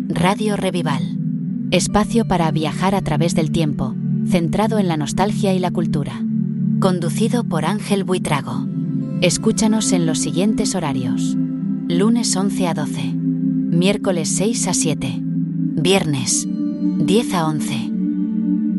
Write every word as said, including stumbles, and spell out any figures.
Radio Revival. Espacio para viajar a través del tiempo, centrado en la nostalgia y la cultura. Conducido por Ángel Buitrago. Escúchanos en los siguientes horarios: lunes once a doce, miércoles seis a siete, viernes diez a once.